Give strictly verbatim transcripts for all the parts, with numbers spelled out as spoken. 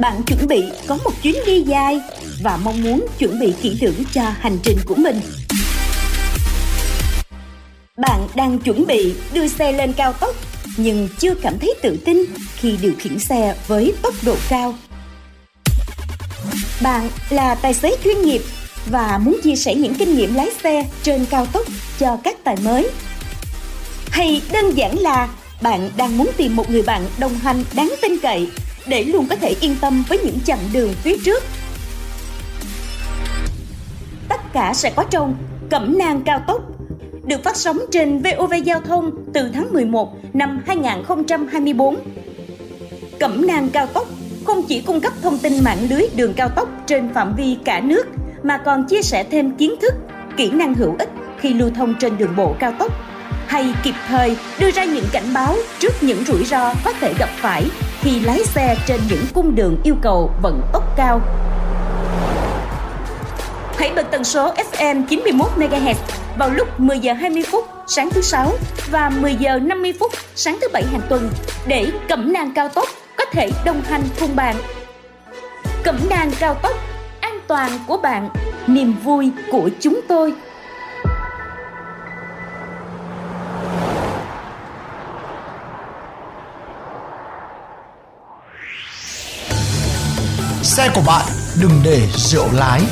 Bạn chuẩn bị có một chuyến đi dài và mong muốn chuẩn bị kỹ lưỡng cho hành trình của mình. Bạn đang chuẩn bị đưa xe lên cao tốc nhưng chưa cảm thấy tự tin khi điều khiển xe với tốc độ cao. Bạn là tài xế chuyên nghiệp và muốn chia sẻ những kinh nghiệm lái xe trên cao tốc cho các tài mới. Hay đơn giản là bạn đang muốn tìm một người bạn đồng hành đáng tin cậy để luôn có thể yên tâm với những chặng đường phía trước. Tất cả sẽ có trong Cẩm nang cao tốc, được phát sóng trên vê o vê Giao thông từ tháng mười một năm hai nghìn không trăm hai mươi tư. Cẩm nang cao tốc không chỉ cung cấp thông tin mạng lưới đường cao tốc trên phạm vi cả nước, mà còn chia sẻ thêm kiến thức, kỹ năng hữu ích khi lưu thông trên đường bộ cao tốc, hay kịp thời đưa ra những cảnh báo trước những rủi ro có thể gặp phải khi lái xe trên những cung đường yêu cầu vận tốc cao. Hãy bật tần số ép em chín mươi mốt mê ga héc vào lúc mười giờ hai mươi phút sáng thứ Sáu và mười giờ năm mươi phút sáng thứ Bảy hàng tuần để Cẩm nang cao tốc có thể đồng hành cùng bạn. Cẩm nang cao tốc, an toàn của bạn, niềm vui của chúng tôi. Xe của bạn đừng để rượu lái.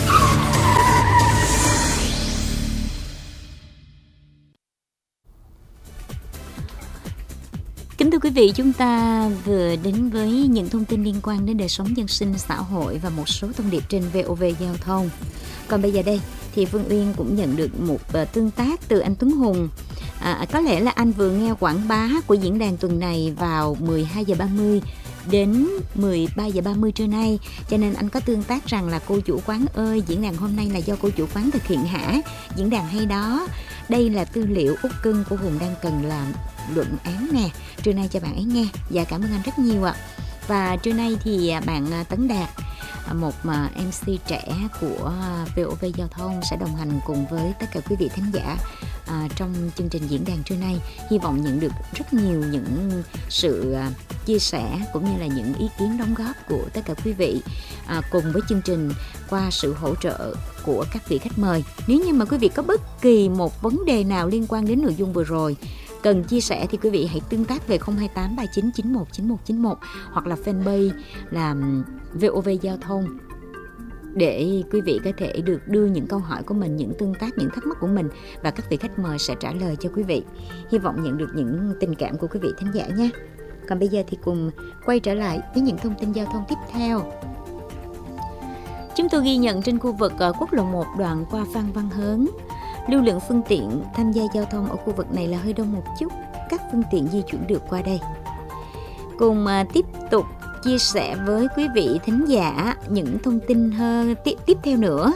Kính thưa quý vị, chúng ta vừa đến với những thông tin liên quan đến đời sống dân sinh, xã hội và một số thông điệp trên vê o vê Giao thông. Còn bây giờ đây thì Phương Uyên cũng nhận được một uh, tương tác từ anh Tuấn Hùng. À, có lẽ là anh vừa nghe quảng bá của diễn đàn tuần này vào mười hai giờ ba mươi đến mười ba giờ ba mươi trưa nay, cho nên anh có tương tác rằng là cô chủ quán ơi, diễn đàn hôm nay là do cô chủ quán thực hiện hả? Diễn đàn hay đó. Đây là tư liệu út cưng của Hùng đang cần làm luận án nè, trưa nay cho bạn ấy nghe. Dạ, cảm ơn anh rất nhiều ạ. Và trưa nay thì bạn Tấn Đạt, một em xê trẻ của vê o vê Giao thông, sẽ đồng hành cùng với tất cả quý vị thính giả à, trong chương trình diễn đàn trưa nay. Hy vọng nhận được rất nhiều những sự à, chia sẻ cũng như là những ý kiến đóng góp của tất cả quý vị à, cùng với chương trình qua sự hỗ trợ của các vị khách mời. Nếu như mà quý vị có bất kỳ một vấn đề nào liên quan đến nội dung vừa rồi cần chia sẻ thì quý vị hãy tương tác về không hai tám ba chín chín một chín một chín một hoặc là fanpage là vê o vê Giao thông để quý vị có thể được đưa những câu hỏi của mình, những tương tác, những thắc mắc của mình và các vị khách mời sẽ trả lời cho quý vị. Hy vọng nhận được những tình cảm của quý vị thính giả nha. Còn bây giờ thì cùng quay trở lại với những thông tin giao thông tiếp theo. Chúng tôi ghi nhận trên khu vực quốc lộ một đoạn qua Phan Văn Hớn, lưu lượng phương tiện tham gia giao thông ở khu vực này là hơi đông một chút, các phương tiện di chuyển được qua đây. Cùng tiếp tục chia sẻ với quý vị thính giả những thông tin hơn tiếp, tiếp theo nữa.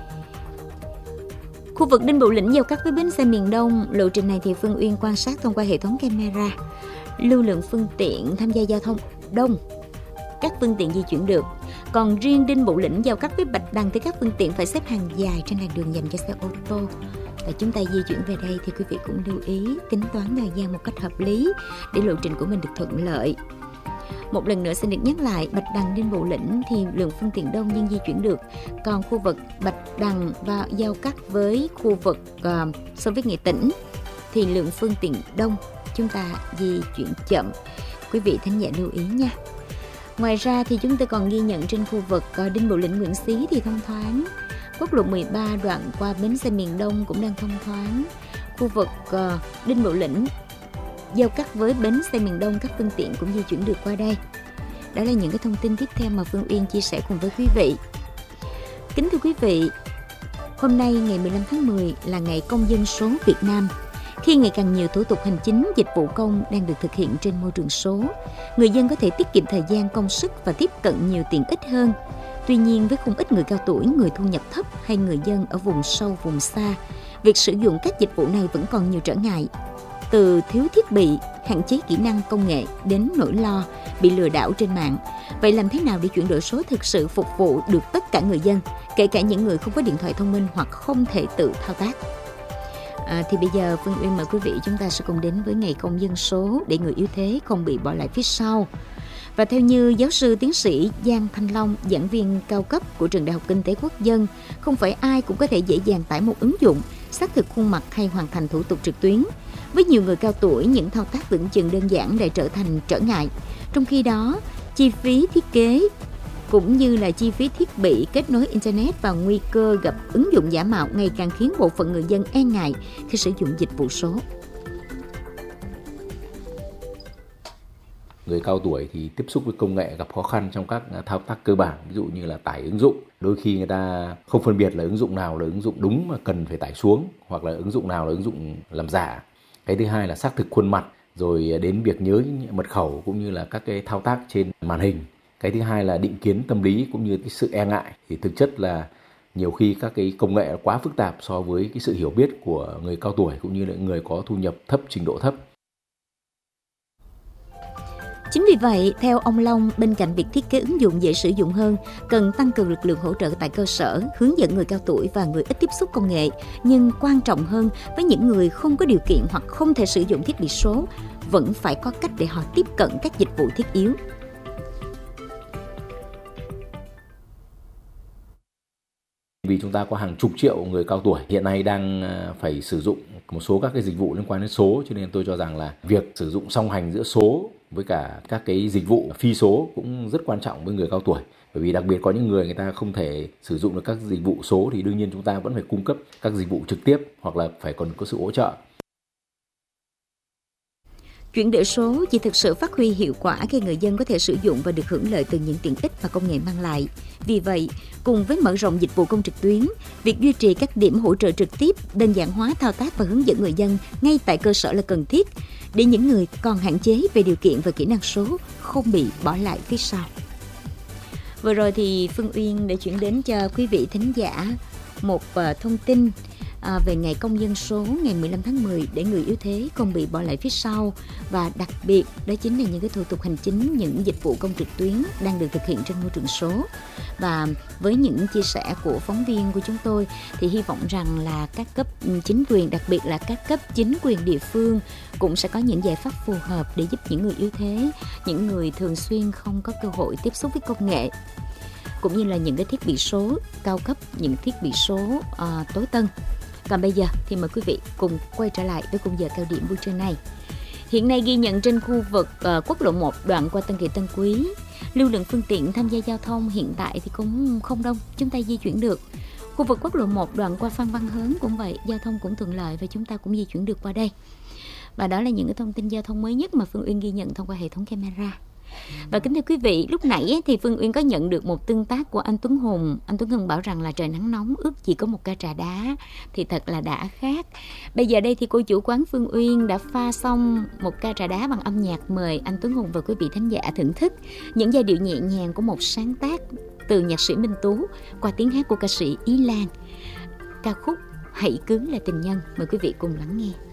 Khu vực Đinh Bộ Lĩnh giao cắt với bến xe miền Đông, lộ trình này thì Phương Uyên quan sát thông qua hệ thống camera. Lưu lượng phương tiện tham gia giao thông đông, các phương tiện di chuyển được. Còn riêng Đinh Bộ Lĩnh giao cắt với Bạch Đằng thì các phương tiện phải xếp hàng dài trên làn đường dành cho xe ô tô. Và chúng ta di chuyển về đây thì quý vị cũng lưu ý tính toán thời gian một cách hợp lý để lộ trình của mình được thuận lợi. Một lần nữa xin được nhắc lại, Bạch Đằng Đinh Bộ Lĩnh thì lượng phương tiện đông nhưng di chuyển được. Còn khu vực Bạch Đằng và giao cắt với khu vực uh, Xô Viết Nghệ Tĩnh thì lượng phương tiện đông, chúng ta di chuyển chậm. Quý vị thính giả lưu ý nha. Ngoài ra thì chúng tôi còn ghi nhận trên khu vực uh, Đinh Bộ Lĩnh Nguyễn Xí thì thông thoáng. Quốc lộ mười ba đoạn qua bến xe miền Đông cũng đang thông thoáng. Khu vực uh, Đinh Bộ Lĩnh giao cắt với bến xe miền Đông, các phương tiện cũng di chuyển được qua đây. Đó là những cái thông tin tiếp theo mà Phương Uyên chia sẻ cùng với quý vị. Kính thưa quý vị, hôm nay ngày mười lăm tháng mười là ngày Công dân số Việt Nam. Khi ngày càng nhiều thủ tục hành chính, dịch vụ công đang được thực hiện trên môi trường số, người dân có thể tiết kiệm thời gian, công sức và tiếp cận nhiều tiện ích hơn. Tuy nhiên, với không ít người cao tuổi, người thu nhập thấp hay người dân ở vùng sâu, vùng xa, việc sử dụng các dịch vụ này vẫn còn nhiều trở ngại. Từ thiếu thiết bị, hạn chế kỹ năng công nghệ đến nỗi lo bị lừa đảo trên mạng. Vậy làm thế nào để chuyển đổi số thực sự phục vụ được tất cả người dân, kể cả những người không có điện thoại thông minh hoặc không thể tự thao tác? À, thì bây giờ Phương Uyên mời quý vị chúng ta sẽ cùng đến với ngày Công dân số để người yếu thế không bị bỏ lại phía sau. Và theo như giáo sư tiến sĩ Giang Thanh Long, giảng viên cao cấp của Trường Đại học Kinh tế Quốc dân, không phải ai cũng có thể dễ dàng tải một ứng dụng, xác thực khuôn mặt hay hoàn thành thủ tục trực tuyến. Với nhiều người cao tuổi, những thao tác tưởng chừng đơn giản lại trở thành trở ngại. Trong khi đó, chi phí thiết kế cũng như là chi phí thiết bị kết nối Internet và nguy cơ gặp ứng dụng giả mạo ngày càng khiến bộ phận người dân e ngại khi sử dụng dịch vụ số. Người cao tuổi thì tiếp xúc với công nghệ gặp khó khăn trong các thao tác cơ bản, ví dụ như là tải ứng dụng. Đôi khi người ta không phân biệt là ứng dụng nào là ứng dụng đúng mà cần phải tải xuống, hoặc là ứng dụng nào là ứng dụng làm giả. Cái thứ hai là xác thực khuôn mặt, rồi đến việc nhớ mật khẩu cũng như là các cái thao tác trên màn hình. Cái thứ hai là định kiến tâm lý cũng như cái sự e ngại. Thì thực chất là nhiều khi các cái công nghệ quá phức tạp so với cái sự hiểu biết của người cao tuổi cũng như là người có thu nhập thấp, trình độ thấp. Chính vì vậy, theo ông Long, bên cạnh việc thiết kế ứng dụng dễ sử dụng hơn, cần tăng cường lực lượng hỗ trợ tại cơ sở, hướng dẫn người cao tuổi và người ít tiếp xúc công nghệ. Nhưng quan trọng hơn, với những người không có điều kiện hoặc không thể sử dụng thiết bị số, vẫn phải có cách để họ tiếp cận các dịch vụ thiết yếu. Vì chúng ta có hàng chục triệu người cao tuổi hiện nay đang phải sử dụng một số các cái dịch vụ liên quan đến số, cho nên tôi cho rằng là việc sử dụng song hành giữa số với cả các cái dịch vụ phi số cũng rất quan trọng với người cao tuổi. Bởi vì đặc biệt có những người người ta không thể sử dụng được các dịch vụ số thì đương nhiên chúng ta vẫn phải cung cấp các dịch vụ trực tiếp hoặc là phải còn có sự hỗ trợ. Chuyển đổi số chỉ thực sự phát huy hiệu quả khi người dân có thể sử dụng và được hưởng lợi từ những tiện ích mà công nghệ mang lại. Vì vậy, cùng với mở rộng dịch vụ công trực tuyến, việc duy trì các điểm hỗ trợ trực tiếp, đơn giản hóa thao tác và hướng dẫn người dân ngay tại cơ sở là cần thiết để những người còn hạn chế về điều kiện và kỹ năng số không bị bỏ lại phía sau. Vừa rồi thì Phương Uyên đã chuyển đến cho quý vị thính giả một thông tin À, về ngày công dân số ngày mười lăm tháng mười để người yếu thế không bị bỏ lại phía sau, và đặc biệt đó chính là những cái thủ tục hành chính, những dịch vụ công trực tuyến đang được thực hiện trên môi trường số. Và với những chia sẻ của phóng viên của chúng tôi thì hy vọng rằng là các cấp chính quyền, đặc biệt là các cấp chính quyền địa phương cũng sẽ có những giải pháp phù hợp để giúp những người yếu thế, những người thường xuyên không có cơ hội tiếp xúc với công nghệ, cũng như là những cái thiết bị số cao cấp, những thiết bị số uh, tối tân. Còn bây giờ thì mời quý vị cùng quay trở lại với khung giờ cao điểm buổi trưa này. Hiện nay ghi nhận trên khu vực uh, quốc lộ một đoạn qua Tân Kỳ Tân Quý, lưu lượng phương tiện tham gia giao thông hiện tại thì cũng không đông, chúng ta di chuyển được. Khu vực quốc lộ một đoạn qua Phan Văn Hớn cũng vậy, giao thông cũng thuận lợi và chúng ta cũng di chuyển được qua đây. Và đó là những cái thông tin giao thông mới nhất mà Phương Uyên ghi nhận thông qua hệ thống camera. Và kính thưa quý vị, lúc nãy thì Phương Uyên có nhận được một tương tác của anh Tuấn Hùng. Anh Tuấn Hùng bảo rằng là trời nắng nóng ước chỉ có một ca trà đá thì thật là đã khác. Bây giờ đây thì cô chủ quán Phương Uyên đã pha xong một ca trà đá bằng âm nhạc, mời anh Tuấn Hùng và quý vị thính giả thưởng thức những giai điệu nhẹ nhàng của một sáng tác từ nhạc sĩ Minh Tú qua tiếng hát của ca sĩ Ý Lan. Ca khúc Hãy Cứ Là Tình Nhân. Mời quý vị cùng lắng nghe.